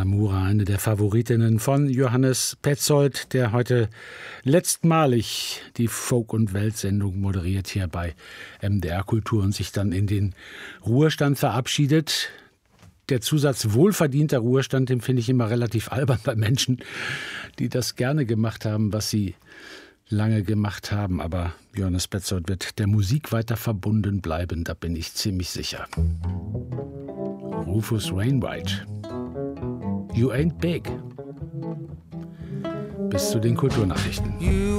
Namura, eine der Favoritinnen von Johannes Petzold, der heute letztmalig die Folk- und Weltsendung moderiert hier bei MDR Kultur und sich dann in den Ruhestand verabschiedet. Der Zusatz wohlverdienter Ruhestand, den finde ich immer relativ albern bei Menschen, die das gerne gemacht haben, was sie lange gemacht haben. Aber Johannes Petzold wird der Musik weiter verbunden bleiben, da bin ich ziemlich sicher. Rufus Wainwright, You Ain't Big. Bis zu den Kulturnachrichten.